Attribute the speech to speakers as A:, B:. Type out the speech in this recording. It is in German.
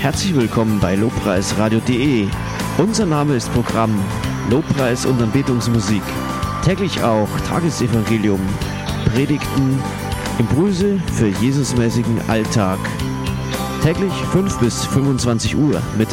A: Herzlich willkommen bei lobpreisradio.de. Unser Name ist Programm Lobpreis und Anbetungsmusik. Täglich auch Tagesevangelium, Predigten, Impulse für Jesusmäßigen Alltag. Täglich 5 bis 25 Uhr mit